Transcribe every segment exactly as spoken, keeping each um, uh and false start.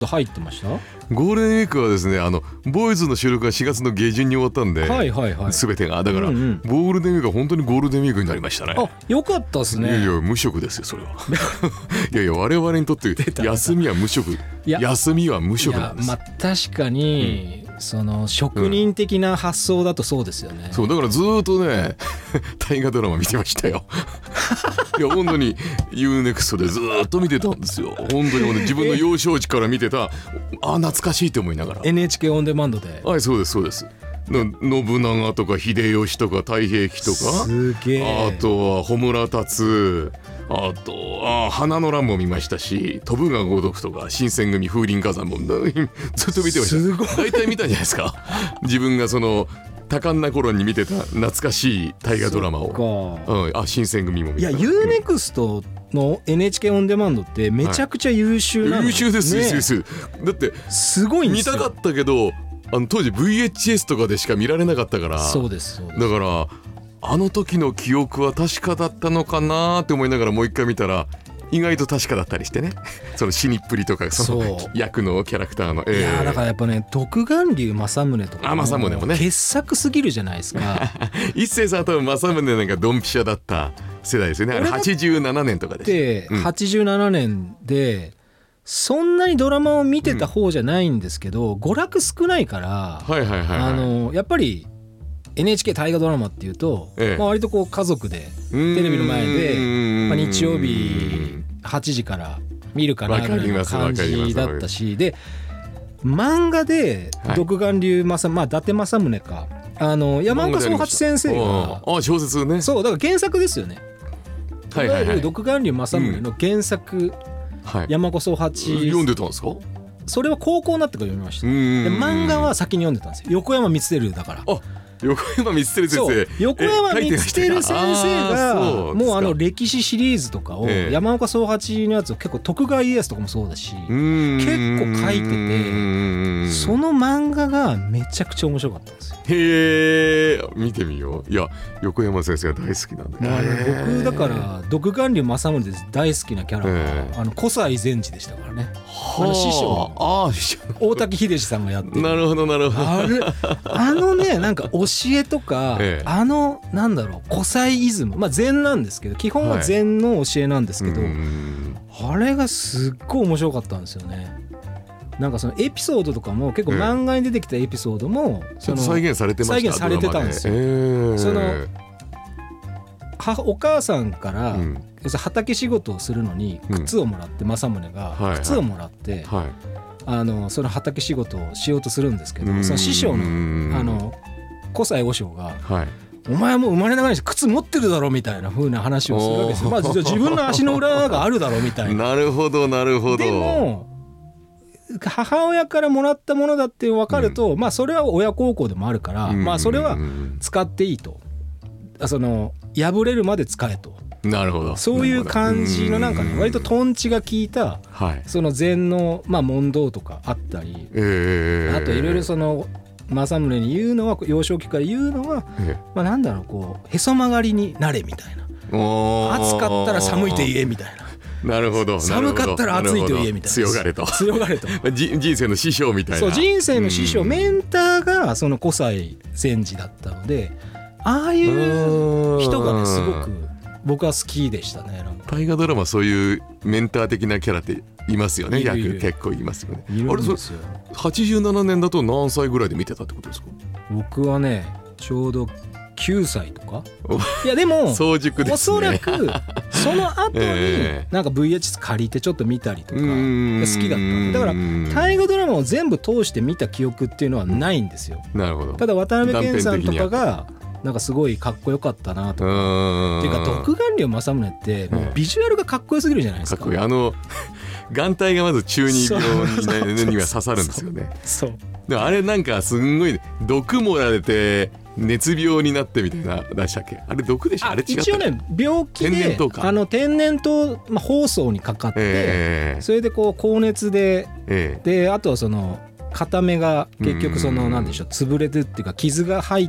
入ってました？ ゴールデンウィークはですね、あのボーイズの収録がしがつの下旬に終わったんで、 はいはいはい、 全てがだから、うんうん、ゴールデンウィークは本当にゴールデンウィークになりましたね。 あ、よかったですね。 いやいや無職ですよそれはいやいや我々にとって休みは無職休みは無職なんです。 いや、まあ、確かに、うん、その職人的な発想だとそうですよね、 うん、そうだからずっとね大河ドラマ見てましたよいや本当に ユーネクスト でずっと見てたんですよ。本当に自分の幼少期から見てたあ懐かしいって思いながらエヌエイチケー オンデマンドで。 はいそうですそうです。信長とか秀吉とか太平記とか、 すげえ、 あとは穂村達、あとあ花の乱も見ましたし、飛ぶが如くとか新選組風林火山もずっと見てました。 すごい大体見たんじゃないですか自分がその多感な頃に見てた懐かしい大河ドラマを、うん、あ新選組も見た。 いや ユーネクスト の エヌエイチケー オンデマンドってめちゃくちゃ優秀なの、 はい、優秀です、ね、優秀です。だってすごいんですよ。 見たかったけどあの当時 ブイエイチエス とかでしか見られなかったから。 そうですそうです。 だからあの時の記憶は確かだったのかなって思いながらもう一回見たら意外と確かだったりしてねその死にっぷりとかその役のキャラクターの、えー、 いやだからやっぱね独眼竜政宗とか政宗もね傑作すぎるじゃないですか一世さんは多分政宗なんかドンピシャだった世代ですよね。あれはちじゅうななねんとかでで、うん、はちじゅうななねんでそんなにドラマを見てた方じゃないんですけど、うん、娯楽少ないから、 はいはいはいはい、 あのやっぱり エヌエイチケー 大河ドラマっていうと、ええまあ、割とこう家族でテレビの前で、まあ、日曜日はちじから見るかなぐらいの感じだったし、で漫画で独眼竜正、はい、まあ伊達政宗かあの山岡宗八先生があ小説ね。 そうだから原作ですよね。 はいはいはい、 いわゆる独眼竜政宗の原作、うんはい、山岡宗八読んでたんですか？ それは高校になってから読みました。で漫画は先に読んでたんですよ。横山光輝だから。 あ横山光輝先生。 横山光輝先生がもうあの歴史シリーズとかを山岡宗八のやつを結構徳川家康とかもそうだし結構書いてて、その漫画がめちゃくちゃ面白かったんですよ。 へえ見てみよう。いや横山先生が大好きなんだ、 まあ、僕だから独眼竜政宗で大好きなキャラがあの古西善治でしたからね。あの師匠あ大滝秀治さんがやってる。 なるほどなるほど。 あれあのねなんか教えとか、ええ、あのなんだろう古西イズム、まあ禅なんですけど基本は禅の教えなんですけど、はい、あれがすっごい面白かったんですよね。なんかそのエピソードとかも結構漫画に出てきたエピソードも、 ええ、その再現されてました。 再現されてたんですよ、えー、そのはお母さんから、うん、要するに畑仕事をするのに靴をもらって、うん、政宗が靴をもらって、はいはい、あのその畑仕事をしようとするんですけど、その師匠のあの古西和尚が、はい、お前もう生まれながらに靴持ってるだろみたいな風な話をするわけですよ。まあ、自分の足の裏があるだろみたいな。 なるほどなるほど。 でも母親からもらったものだって分かると、うん、まあそれは親孝行でもあるから、うん、まあそれは使っていいと、その破れるまで使えと。 なるほど。 そういう感じのなんかね割とトンチが効いた、はい、その禅のまあ問答とかあったり、えー、あといろいろその政宗に言うのは幼少期から言うのは、えー、まあなんだろうこうへそ曲がりになれみたいな。暑かったら寒いと言えみたいな。 なるほど。 寒かったら暑いと言えみたいな。 強がれと。 強がれと。 人生の師匠みたいな。 そう人生の師匠、メンターがその古西善治だったので、ああいう人がねすごく僕は好きでしたね。なんか大河ドラマそういうメンター的なキャラっていますよね。役結構いますよね。 いるんですよ。 あれそはちじゅうななねんだと何歳ぐらいで見てたってことですか？ 僕はねちょうどきゅうさいとか。いやでも早熟ですね。おそらくその後になんか ブイエイチエス 借りてちょっと見たりとか好きだった。だから大河ドラマを全部通して見た記憶っていうのはないんですよ。 なるほど。 ただ渡辺謙さんとかがなんかすごいかっこよかったなとか。っていうか独眼竜政宗ってもうビジュアルがかっこよすぎるじゃないですか。 かっこいい。あの眼帯がまず中二病には刺さるんですよね。 そう。 でもあれなんかすんごい毒盛られて熱病になってみたいな出したっけ？あれ毒でしょ？あれ違った？ 一応ね病気で天然痘かあの天然痘、まあ、疱瘡にかかって、えー、それでこう高熱で、えー、であとはその片目が結局そのなんでしょう潰れてっていうか傷が入って、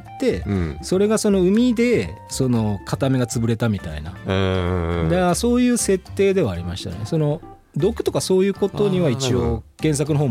うん、それがその海でその片目が潰れたみたいな、でそういう設定ではありましたね。その毒とかそういうことには一応原作の方